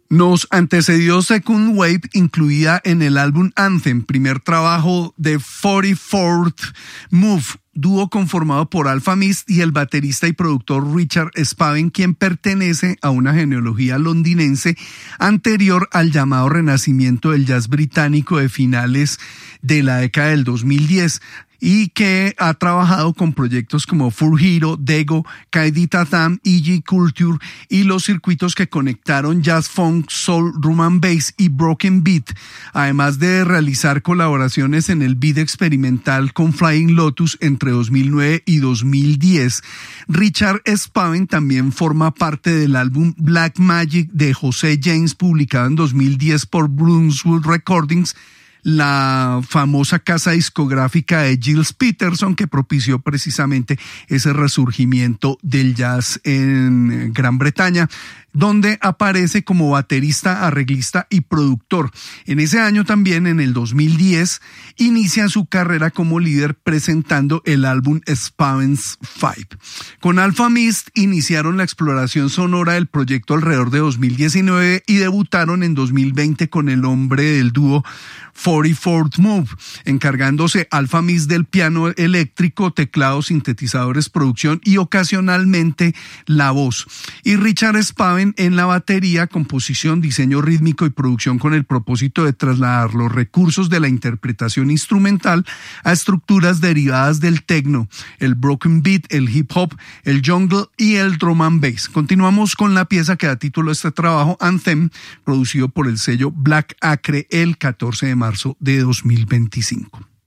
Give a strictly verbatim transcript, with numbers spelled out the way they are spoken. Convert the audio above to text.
Nos antecedió Second Wave, incluida en el álbum Anthem, primer trabajo de cuarenta-cuarto Move, dúo conformado por Alfa Mist y el baterista y productor Richard Spaven, quien pertenece a una genealogía londinense anterior al llamado renacimiento del jazz británico de finales de la década del dos mil diez. Y que ha trabajado con proyectos como Four Hero, Dego, Kaidi Tatam, E G Culture y los circuitos que conectaron jazz, funk, soul, drum and bass y broken beat, además de realizar colaboraciones en el beat experimental con Flying Lotus entre dos mil nueve y dos mil diez. Richard Spaven también forma parte del álbum Black Magic de José James, publicado en dos mil diez por Brunswood Recordings, la famosa casa discográfica de Gilles Peterson, que propició precisamente ese resurgimiento del jazz en Gran Bretaña, donde aparece como baterista, arreglista y productor. En ese año también, en el dos mil diez, inicia su carrera como líder presentando el álbum Spaven's Five. Con Alfa Mist iniciaron la exploración sonora del proyecto alrededor de dos mil diecinueve y debutaron en dos mil veinte con el nombre del dúo cuarenta-cuarto Move, encargándose Alfa Mist del piano eléctrico, teclados, sintetizadores, producción y ocasionalmente la voz. Y Richard Spaven en la batería, composición, diseño rítmico y producción, con el propósito de trasladar los recursos de la interpretación instrumental a estructuras derivadas del techno, el broken beat, el hip hop, el jungle y el drum and bass. Continuamos con la pieza que da título a este trabajo, Anthem, producido por el sello Black Acre el catorce de marzo de dos mil veinticinco.